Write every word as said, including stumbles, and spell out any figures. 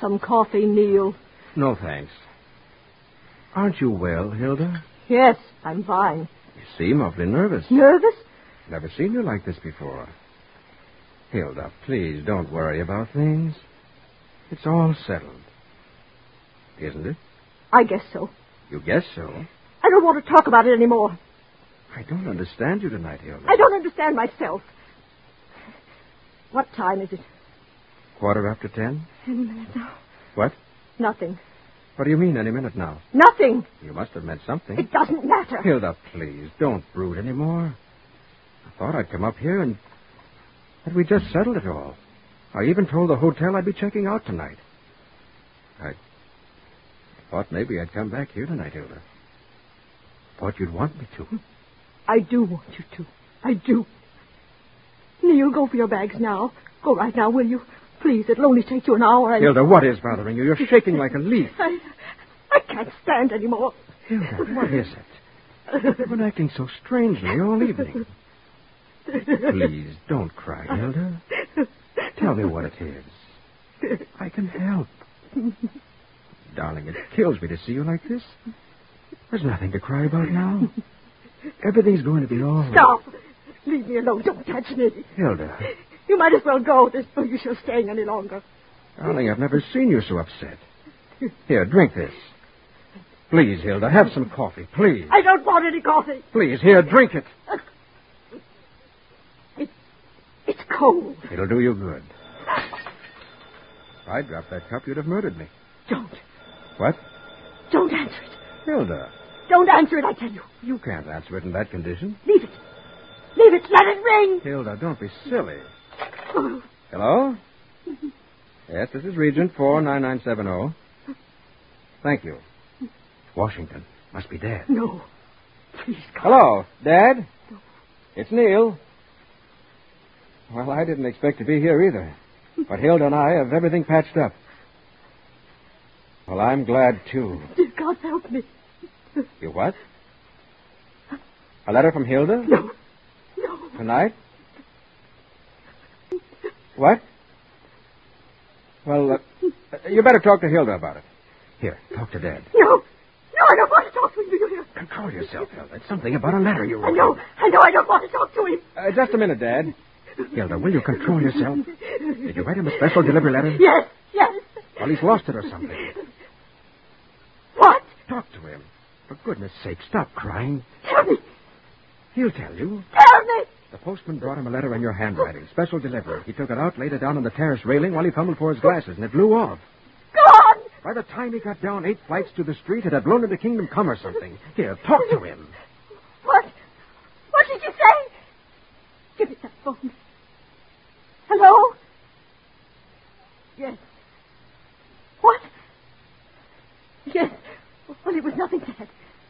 some coffee, Neil. No, thanks. Aren't you well, Hilda? Yes, I'm fine. You seem awfully nervous. Nervous? Never seen you like this before. Hilda, please don't worry about things. It's all settled. Isn't it? I guess so. You guess so? I don't want to talk about it anymore. I don't understand you tonight, Hilda. I don't understand myself. What time is it? Quarter after ten? Any minute now. What? Nothing. What do you mean, any minute now? Nothing. You must have meant something. It doesn't matter. Hilda, please, don't brood anymore. I thought I'd come up here and that we just settled it all. I even told the hotel I'd be checking out tonight. I thought maybe I'd come back here tonight, Hilda. Thought you'd want me to. I do want you to. I do. Neil, go for your bags now. Go right now, will you? Please, it'll only take you an hour. And... Hilda, what is bothering you? You're shaking like a leaf. I, I can't stand anymore. Hilda, what is it? You've been acting so strangely all evening. Please, don't cry, Hilda. Tell me what it is. I can help. Darling, it kills me to see you like this. There's nothing to cry about now. Everything's going to be all right. Stop. Leave me alone. Don't touch me. Hilda. You might as well go. There's no use of staying any longer. Darling, I've never seen you so upset. Here, drink this. Please, Hilda, have some coffee, please. I don't want any coffee. Please, here, drink it. It, it's cold. It'll do you good. If I dropped that cup, you'd have murdered me. Don't. What? Don't answer it. Hilda. Don't answer it, I tell you. You can't answer it in that condition. Leave it. Leave it. Let it ring. Hilda, don't be silly. Hello? Yes, this is Regent four nine nine seven zero. Thank you. Washington. Must be Dad. No. Please, come. Hello, Dad? No. It's Neil. Well, I didn't expect to be here either. But Hilda and I have everything patched up. Well, I'm glad, too. Dear God, help me. You what? A letter from Hilda? No. No. Tonight? What? Well, uh, you better talk to Hilda about it. Here, talk to Dad. No. No, I don't want to talk to him. Do you hear? Control yourself, Hilda. It's something about a letter you wrote. I know. I know I don't want to talk to him. Uh, just a minute, Dad. Hilda, will you control yourself? Did you write him a special delivery letter? Yes. Yes. Well, he's lost it or something. What? Talk to him. For goodness sake, stop crying. Tell me. He'll tell you. Tell me. The postman brought him a letter in your handwriting. Special delivery. He took it out, laid it down on the terrace railing while he fumbled for his glasses, and it blew off. Gone. By the time he got down eight flights to the street, it had blown into Kingdom Come or something. Here, talk to him. What? What did you say? Give me that phone. Hello? Yes. What? Yes. Well, it was nothing, Dad.